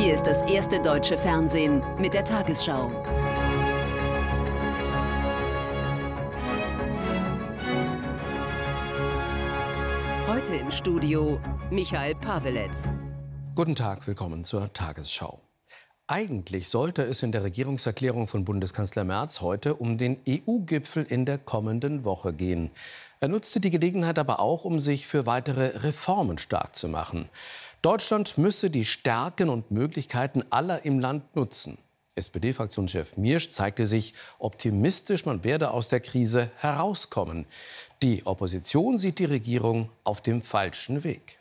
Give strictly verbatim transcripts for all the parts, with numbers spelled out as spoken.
Hier ist das erste deutsche Fernsehen mit der Tagesschau. Heute im Studio Michael Paweletz. Guten Tag, willkommen zur Tagesschau. Eigentlich sollte es in der Regierungserklärung von Bundeskanzler Merz heute um den E U-Gipfel in der kommenden Woche gehen. Er nutzte die Gelegenheit aber auch, um sich für weitere Reformen stark zu machen. Deutschland müsse die Stärken und Möglichkeiten aller im Land nutzen. S P D-Fraktionschef Miersch zeigte sich optimistisch, man werde aus der Krise herauskommen. Die Opposition sieht die Regierung auf dem falschen Weg.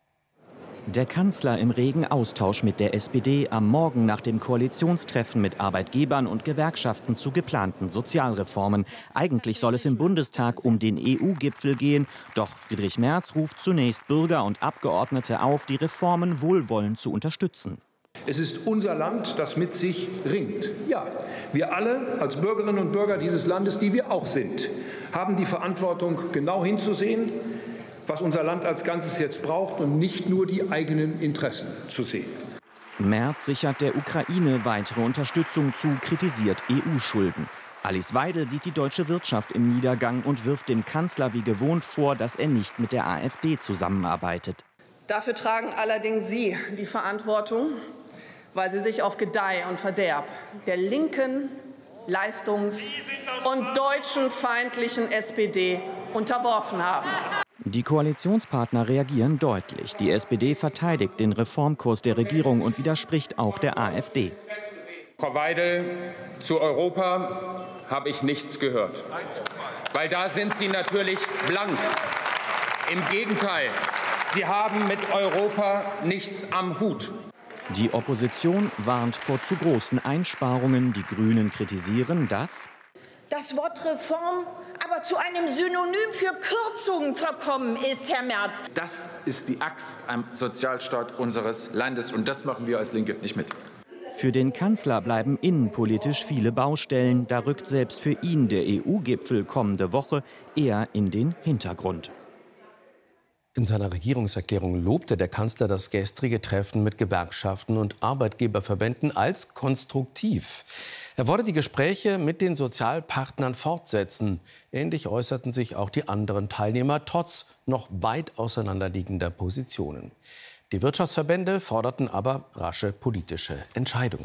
Der Kanzler im regen Austausch mit der S P D am Morgen nach dem Koalitionstreffen mit Arbeitgebern und Gewerkschaften zu geplanten Sozialreformen. Eigentlich soll es im Bundestag um den E U-Gipfel gehen. Doch Friedrich Merz ruft zunächst Bürger und Abgeordnete auf, die Reformen wohlwollend zu unterstützen. Es ist unser Land, das mit sich ringt. Ja, wir alle als Bürgerinnen und Bürger dieses Landes, die wir auch sind, haben die Verantwortung, genau hinzusehen, was unser Land als Ganzes jetzt braucht und nicht nur die eigenen Interessen zu sehen. Merz sichert der Ukraine weitere Unterstützung zu, kritisiert E U-Schulden. Alice Weidel sieht die deutsche Wirtschaft im Niedergang und wirft dem Kanzler wie gewohnt vor, dass er nicht mit der AfD zusammenarbeitet. Dafür tragen allerdings Sie die Verantwortung, weil Sie sich auf Gedeih und Verderb der linken, leistungs- und deutschenfeindlichen S P D unterworfen haben. Die Koalitionspartner reagieren deutlich. Die S P D verteidigt den Reformkurs der Regierung und widerspricht auch der AfD. Frau Weidel, zu Europa habe ich nichts gehört. Weil da sind Sie natürlich blank. Im Gegenteil, Sie haben mit Europa nichts am Hut. Die Opposition warnt vor zu großen Einsparungen. Die Grünen kritisieren, dass das Wort Reform aber zu einem Synonym für Kürzungen verkommen ist, Herr Merz. Das ist die Axt am Sozialstaat unseres Landes, und das machen wir als Linke nicht mit. Für den Kanzler bleiben innenpolitisch viele Baustellen. Da rückt selbst für ihn der E U-Gipfel kommende Woche eher in den Hintergrund. In seiner Regierungserklärung lobte der Kanzler das gestrige Treffen mit Gewerkschaften und Arbeitgeberverbänden als konstruktiv. Er wolle die Gespräche mit den Sozialpartnern fortsetzen. Ähnlich äußerten sich auch die anderen Teilnehmer, trotz noch weit auseinanderliegender Positionen. Die Wirtschaftsverbände forderten aber rasche politische Entscheidungen.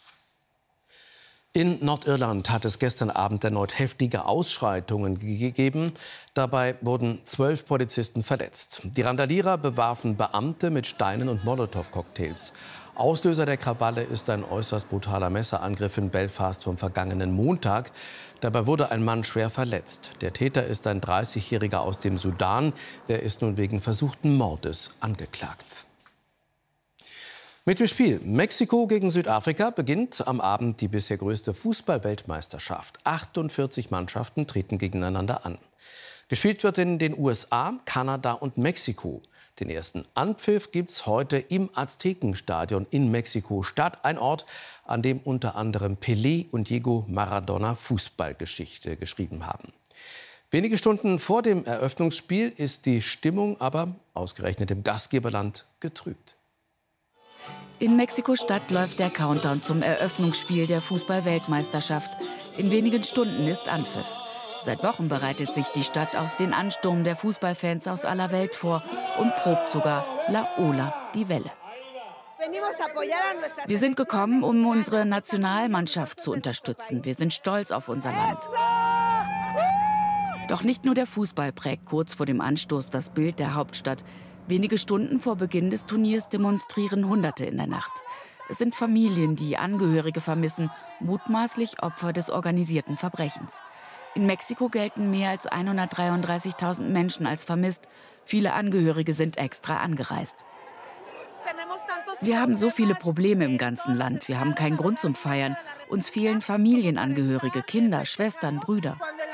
In Nordirland hat es gestern Abend erneut heftige Ausschreitungen gegeben. Dabei wurden zwölf Polizisten verletzt. Die Randalierer bewarfen Beamte mit Steinen und Molotow-Cocktails. Auslöser der Krawalle ist ein äußerst brutaler Messerangriff in Belfast vom vergangenen Montag. Dabei wurde ein Mann schwer verletzt. Der Täter ist ein dreißigjähriger aus dem Sudan. Er ist nun wegen versuchten Mordes angeklagt. Mit dem Spiel Mexiko gegen Südafrika beginnt am Abend die bisher größte Fußball-Weltmeisterschaft. achtundvierzig Mannschaften treten gegeneinander an. Gespielt wird in den U S A, Kanada und Mexiko. Den ersten Anpfiff gibt's heute im Aztekenstadion in Mexiko-Stadt. Ein Ort, an dem unter anderem Pelé und Diego Maradona Fußballgeschichte geschrieben haben. Wenige Stunden vor dem Eröffnungsspiel ist die Stimmung aber ausgerechnet im Gastgeberland getrübt. In Mexiko-Stadt läuft der Countdown zum Eröffnungsspiel der Fußball-Weltmeisterschaft. In wenigen Stunden ist Anpfiff. Seit Wochen bereitet sich die Stadt auf den Ansturm der Fußballfans aus aller Welt vor und probt sogar La Ola, die Welle. Wir sind gekommen, um unsere Nationalmannschaft zu unterstützen. Wir sind stolz auf unser Land. Doch nicht nur der Fußball prägt kurz vor dem Anstoß das Bild der Hauptstadt. Wenige Stunden vor Beginn des Turniers demonstrieren Hunderte in der Nacht. Es sind Familien, die Angehörige vermissen, mutmaßlich Opfer des organisierten Verbrechens. In Mexiko gelten mehr als hundertdreiunddreißigtausend Menschen als vermisst. Viele Angehörige sind extra angereist. Wir haben so viele Probleme im ganzen Land. Wir haben keinen Grund zum Feiern. Uns fehlen Familienangehörige, Kinder, Schwestern, Brüder.